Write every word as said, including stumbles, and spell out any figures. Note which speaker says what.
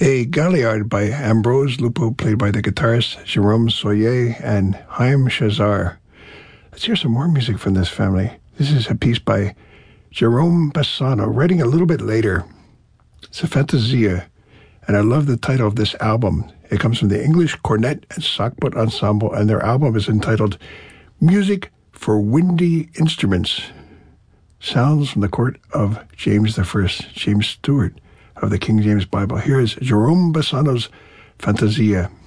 Speaker 1: A Galliard by Ambrose Lupo, played by the guitarist Jérôme Soyer and Haim Chazar. Let's hear some more music from this family. This is a piece by Jerome Bassano, writing a little bit later. It's a Fantasia, and I love the title of this album. It comes from the English Cornet and Sackbut Ensemble, and their album is entitled Music for Windy Instruments. Sounds from the court of James the First, James Stewart of the King James Bible. Here is Jerome Bassano's Fantasia.